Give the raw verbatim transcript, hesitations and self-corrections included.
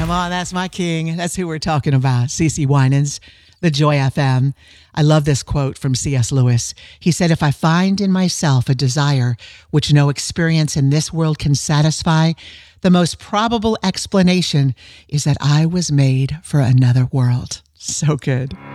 Come on, that's my king. That's who we're talking about. CeCe Winans, the Joy F M. I love this quote from C S Lewis. He said, if I find in myself a desire which no experience in this world can satisfy, the most probable explanation is that I was made for another world. So good.